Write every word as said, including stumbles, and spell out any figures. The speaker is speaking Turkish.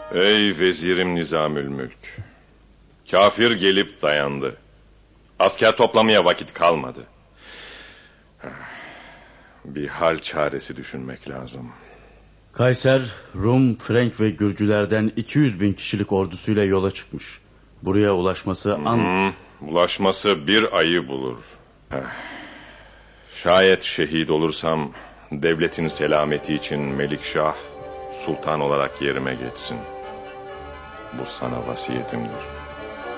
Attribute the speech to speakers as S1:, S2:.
S1: Ey vezirim Nizamülmülk. Kafir gelip dayandı. Asker toplamaya vakit kalmadı. Bir hal çaresi düşünmek lazım.
S2: Kayser, Rum, Frenk ve Gürcülerden iki yüz bin kişilik ordusuyla yola çıkmış. Buraya ulaşması an...
S1: Hmm, ulaşması bir ayı bulur. Şayet şehit olursam devletin selameti için Melikşah sultan olarak yerime geçsin. Bu sana vasiyetimdir.